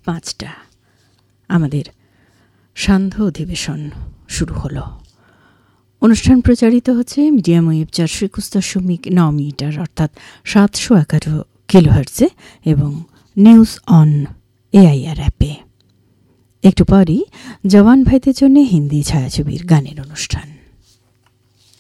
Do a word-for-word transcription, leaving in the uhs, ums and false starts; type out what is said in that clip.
পাঁচটা আমাদের সান্ধ্য অধিবেশন শুরু হলো। অনুষ্ঠান প্রচারিত হচ্ছে মিডিয়াম ওয়েভ চারশো একুশ দশমিক ন মিটার অর্থাৎ সাতশো এগারো কিলোহার্টজে এবং নিউজ অন এআইআর অ্যাপে। একটু পরই জওয়ান ভাইদের জন্য হিন্দি ছায়াছবির গানের অনুষ্ঠান।